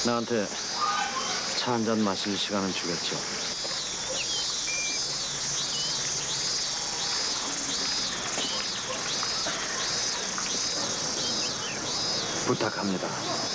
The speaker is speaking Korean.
나한테 차 한 잔 마실 시간은 주겠죠. 부탁합니다.